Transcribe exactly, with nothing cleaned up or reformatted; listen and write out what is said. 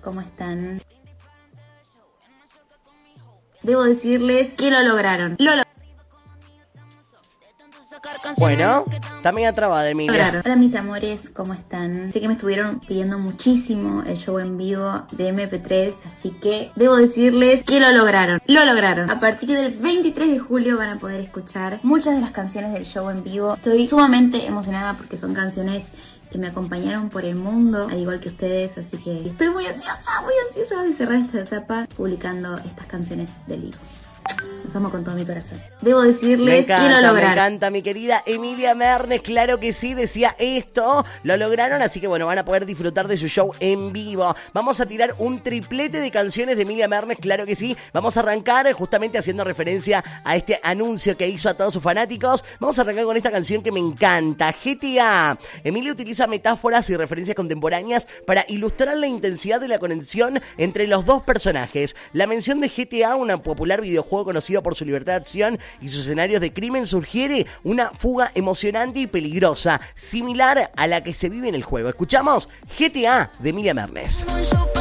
¿cómo están? Debo decirles que lo lograron. Lo lograron. Bueno, también trabada, Emilia. Hola mis amores, ¿cómo están? Sé que me estuvieron pidiendo muchísimo el show en vivo de eme pe tres, así que debo decirles que lo lograron. Lo lograron. A partir del veintitrés de julio van a poder escuchar muchas de las canciones del show en vivo. Estoy sumamente emocionada porque son canciones que me acompañaron por el mundo, al igual que ustedes, así que estoy muy ansiosa, muy ansiosa de cerrar esta etapa publicando estas canciones del libro. Los amo con todo mi corazón. Debo decirles encanta, que lo lograron. Me encanta, mi querida Emilia Mernes. Claro que sí, decía esto. Lo lograron, así que bueno, van a poder disfrutar de su show en vivo. Vamos a tirar un triplete de canciones de Emilia Mernes, claro que sí. Vamos a arrancar justamente haciendo referencia a este anuncio que hizo a todos sus fanáticos. Vamos a arrancar con esta canción que me encanta, G T A. Emilia utiliza metáforas y referencias contemporáneas para ilustrar la intensidad de la conexión entre los dos personajes. La mención de G T A, una popular videojuego conocido por su libertad de acción y sus escenarios de crimen, sugiere una fuga emocionante y peligrosa, similar a la que se vive en el juego. Escuchamos G T A de Emilia Mernes.